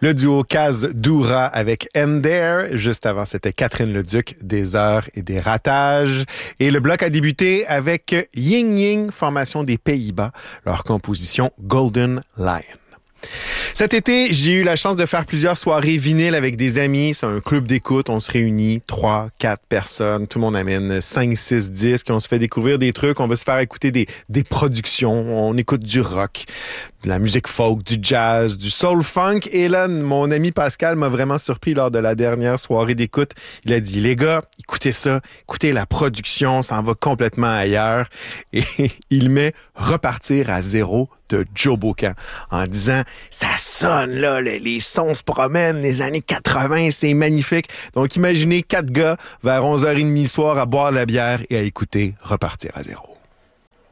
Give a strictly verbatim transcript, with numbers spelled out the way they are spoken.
Le duo Kaz Doura avec Ender. Juste avant, c'était Catherine Leduc, Des heures et des ratages. Et le bloc a débuté avec Ying Ying, formation des Pays-Bas, leur composition Golden Lion. Cet été, j'ai eu la chance de faire plusieurs soirées vinyles avec des amis. C'est un club d'écoute. On se réunit, trois, quatre personnes. Tout le monde amène cinq, six disques. On se fait découvrir des trucs. On va se faire écouter des, des productions. On écoute du rock, de la musique folk, du jazz, du soul funk. Et là, mon ami Pascal m'a vraiment surpris lors de la dernière soirée d'écoute. Il a dit, les gars, écoutez ça. Écoutez la production. Ça en va complètement ailleurs. Et il met Repartir à zéro de Joe Bocan en disant ça sonne là, les, les sons se promènent, les années quatre-vingts, c'est magnifique. Donc imaginez quatre gars vers onze heures trente le soir à boire de la bière et à écouter Repartir à zéro.